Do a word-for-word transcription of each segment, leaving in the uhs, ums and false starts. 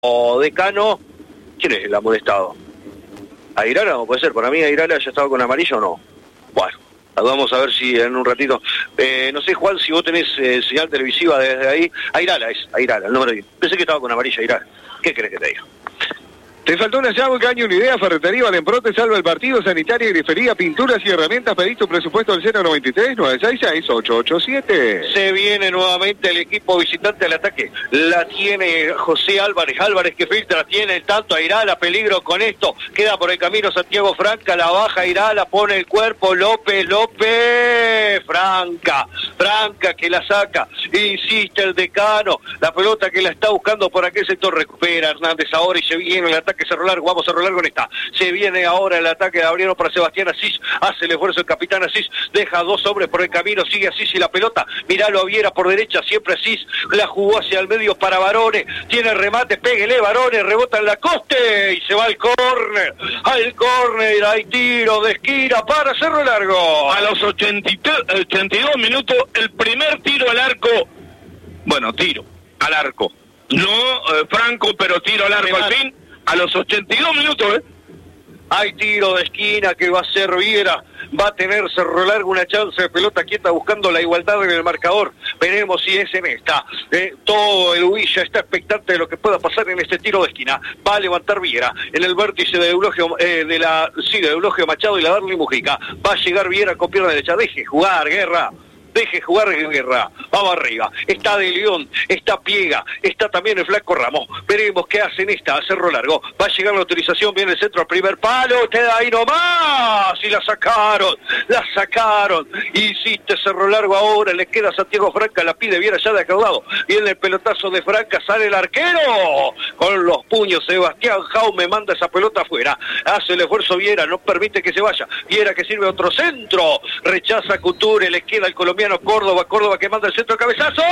Decano, ¿quién es el amonestado? ¿Airala? No puede ser, para mí Airala ya estaba con amarillo o no. Bueno, vamos a ver si en un ratito. Eh, no sé, Juan, si vos tenés eh, señal televisiva desde ahí. Airala es, Airala, el número diez. Pensé que estaba con amarillo Airala. ¿Qué crees que te diga? Te faltó una llave, un caño, una idea. Ferretería Valenpro te salva el partido. Sanitaria, grifería, pinturas y herramientas. Pedí tu presupuesto al cero noventa y tres, nueve seis seis, ocho ocho siete. Se viene nuevamente el equipo visitante al ataque. La tiene José Álvarez. Álvarez que filtra, tiene el tanto. Airala, peligro con esto. Queda por el camino Santiago Franca. La baja Airala, pone el cuerpo. López, López. Franca, Franca que la saca. Insiste el decano. La pelota que la está buscando por aquel sector. Recupera Hernández ahora y se viene el ataque. Que Cerro Largo, vamos a Cerro Largo en esta. Se viene ahora el ataque de Abriano para Sebastián Asís. Hace el esfuerzo el capitán Asís. Deja dos hombres por el camino. Sigue Asís y la pelota. Miralo a Viera por derecha. Siempre Asís. La jugó hacia el medio para Barone. Tiene remate. Péguele Barone. Rebota en la coste. Y se va al córner. Al córner. Hay tiro de esquina para Cerro Largo. A los ochenta y dos minutos. El primer tiro al arco. Bueno, tiro al arco. No eh, Franco, pero tiro al arco remate. Al fin. A los ochenta y dos minutos, ¿eh? Hay tiro de esquina que va a ser Viera. Va a tener Cerro Largo una chance de pelota quieta buscando la igualdad en el marcador. Veremos si es en esta. Eh, todo el Huilla está expectante de lo que pueda pasar en este tiro de esquina. Va a levantar Viera en el vértice de Eulogio, eh, de la, sí, de Eulogio Machado y la Darly Mujica. Va a llegar Viera con pierna derecha. Deje jugar, Guerra. Deje jugar Guerra, vamos arriba, está De León, está Piega, está también el Flaco Ramos, veremos qué hacen esta, a Cerro Largo, va a llegar la autorización, viene el centro al primer palo, queda ahí nomás, y la sacaron, la sacaron, insiste Cerro Largo ahora, le queda Santiago Franca, la pide Viera ya de aquel lado, viene el pelotazo de Franca, sale el arquero, con los puños, Sebastián Jaume manda esa pelota afuera, hace el esfuerzo Viera, no permite que se vaya, Viera que sirve otro centro, rechaza Couture, le queda el colombiano Córdoba, Córdoba que manda el centro, cabezazo,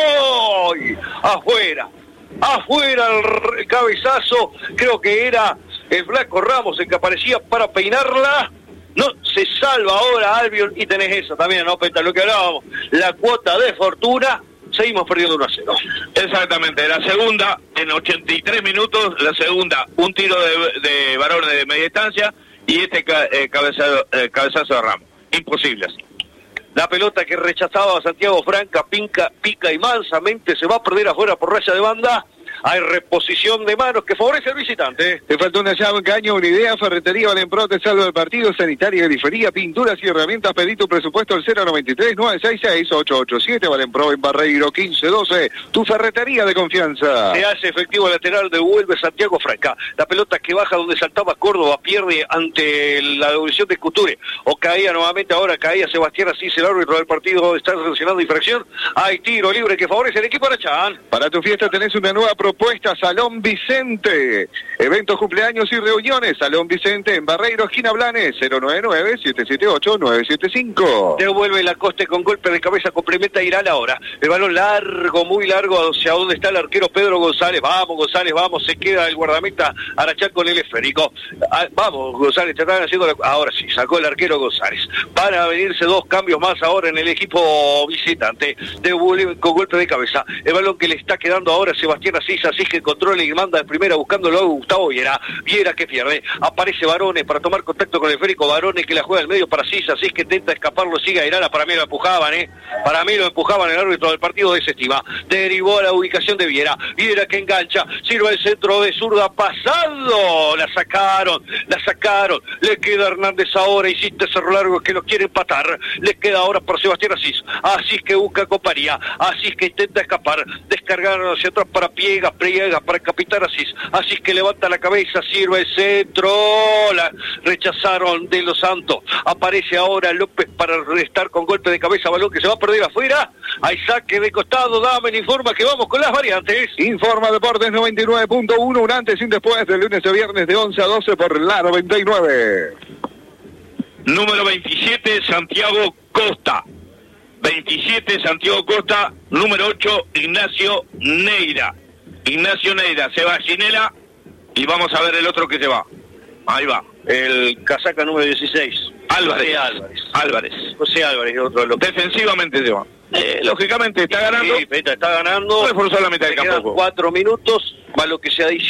¡y! Afuera, afuera el cabezazo, creo que era el Flaco Ramos el que aparecía para peinarla, no, se salva ahora Albion y tenés eso también, ¿no, Peta? Lo que hablábamos, la cuota de fortuna, seguimos perdiendo uno a cero. Exactamente, la segunda en ochenta y tres minutos, la segunda, un tiro de, de varones de media distancia y este eh, cabezazo, eh, cabezazo de Ramos, imposible así. La pelota que rechazaba a Santiago Franca, pinca, pica y mansamente se va a perder afuera por raya de banda. Hay reposición de manos que favorece al visitante. Te faltó una llave, un caño, una idea. Ferretería Valenpro te salva el partido. Sanitaria, grifería, pinturas y herramientas. Pedí tu presupuesto al cero noventa y tres, nueve seis seis, ocho ocho siete. Valenpro en Barreiro quince doce. Tu ferretería de confianza. Se hace efectivo el lateral, devuelve Santiago Franca. La pelota que baja donde saltaba Córdoba pierde ante la devolución de Couture. O caía nuevamente ahora, caía Sebastián Asís, el árbitro del partido está sancionando infracción. Hay tiro libre que favorece al equipo de Arachán. Para tu fiesta tenés una nueva propuesta. Propuesta Salón Vicente, eventos, cumpleaños y reuniones. Salón Vicente en Barreiro, esquina Blanes, cero nueve nueve, siete siete ocho, nueve siete cinco. Devuelve la coste con golpe de cabeza, complementa Irán ahora. El balón largo, muy largo, hacia donde está el arquero Pedro González. Vamos, González, vamos, se queda el guardameta Arachán con el esférico. Ah, vamos, González, te están haciendo la... Ahora sí, sacó el arquero González. Van a venirse dos cambios más ahora en el equipo visitante. Devuelve con golpe de cabeza. El balón que le está quedando ahora a Sebastián Asís. Así que controla y manda de primera buscándolo a Gustavo Viera. Viera que pierde. Aparece Barone para tomar contacto con el esférico. Barone que la juega al medio para Asís. Así que intenta escaparlo. Sigue a Irana. Para mí lo empujaban, ¿eh? Para mí lo empujaban el árbitro del partido desestima. Derivó a la ubicación de Viera. Viera que engancha. Sirve el centro de zurda pasando. La sacaron. La sacaron. Le queda Hernández ahora. Insiste Cerro Largo que lo quiere empatar. Le queda ahora por Sebastián Asís. Asís que busca compañía. Asís que intenta escapar. Descargaron hacia atrás para Piega. Priega para el capitán Asís, Asís que levanta la cabeza, sirve el centro, la rechazaron de Los Santos, aparece ahora López para restar con golpe de cabeza, balón que se va a perder afuera, hay saque de costado, Damen informa que vamos con las variantes. Informa Deportes noventa y nueve punto uno, un antes y un después, de lunes a viernes de once a doce por la noventa y nueve. Número veintisiete, Santiago Costa. veintisiete, Santiago Costa. Número ocho, Ignacio Neira. Ignacio Neira, se va a Ginela y vamos a ver el otro que se va. Ahí va. El casaca número dieciséis. Álvarez. José Álvarez. Álvarez. José Álvarez, otro de los... Defensivamente se va. Eh, lógicamente está ganando. Sí, Peta está ganando. No reforzó la mitad del Le campo. quedan cuatro minutos, más lo que se adiciona.